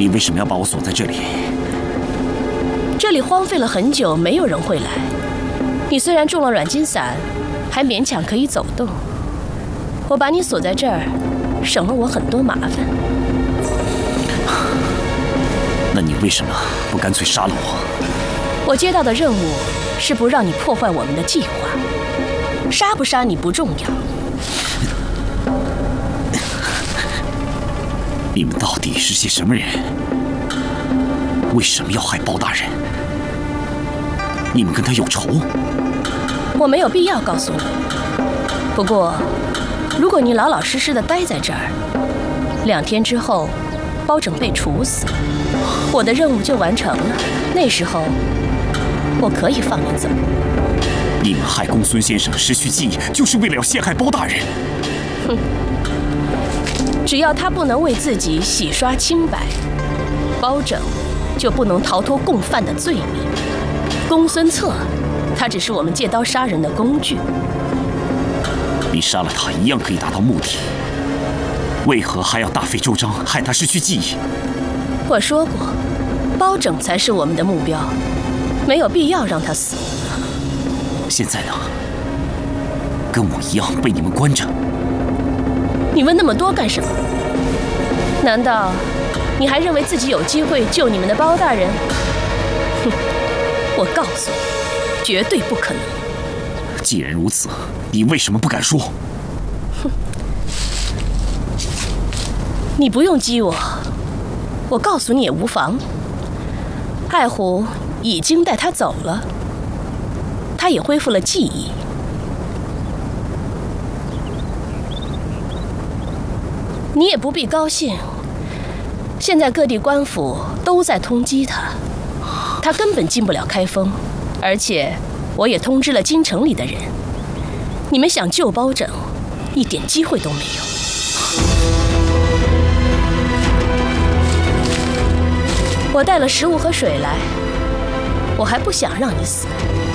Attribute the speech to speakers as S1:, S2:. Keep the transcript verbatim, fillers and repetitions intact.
S1: 你为什么要把我锁在这里？
S2: 这里荒废了很久，没有人会来。你虽然中了软筋散，还勉强可以走动。我把你锁在这儿，省了我很多麻烦。
S1: 那你为什么不干脆杀了我？
S2: 我接到的任务是不让你破坏我们的计划。杀不杀你不重要。
S1: 你们到底是些什么人？为什么要害包大人？你们跟他有仇？
S2: 我没有必要告诉你。不过，如果你老老实实的待在这儿，两天之后，包拯被处死，我的任务就完成了。那时候，我可以放你走。
S1: 你们害公孙先生失去记忆，就是为了要陷害包大人。
S2: 哼！只要他不能为自己洗刷清白，包拯就不能逃脱共犯的罪名。公孙策，他只是我们借刀杀人的工具。
S1: 你杀了他一样可以达到目的，为何还要大费周章害他失去记忆？
S2: 我说过，包拯才是我们的目标，没有必要让他死。
S1: 现在呢？跟我一样被你们关着。
S2: 你问那么多干什么？难道你还认为自己有机会救你们的包大人？哼！我告诉你，绝对不可能。
S1: 既然如此，你为什么不敢说？
S2: 哼！你不用激我，我告诉你也无妨。爱虎已经带他走了，他也恢复了记忆。你也不必高兴，现在各地官府都在通缉他，他根本进不了开封，而且我也通知了京城里的人，你们想救包拯，一点机会都没有。我带了食物和水来，我还不想让你死。